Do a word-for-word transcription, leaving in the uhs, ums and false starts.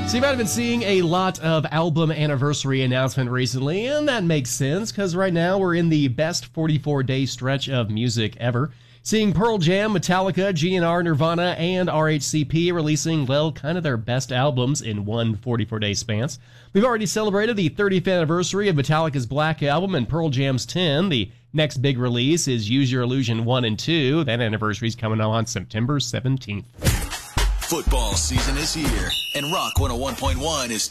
So you might have been seeing a lot of album anniversary announcement recently, and that makes sense, because right now we're in the best forty-four day stretch of music ever. Seeing Pearl Jam, Metallica, G N R, Nirvana, and R H C P releasing, well, kind of their best albums in one forty-four day span. We've already celebrated the thirtieth anniversary of Metallica's Black Album and Pearl Jam's ten. The next big release is Use Your Illusion one and two. That anniversary is coming on September seventeenth. Football season is here, and Rock one oh one point one is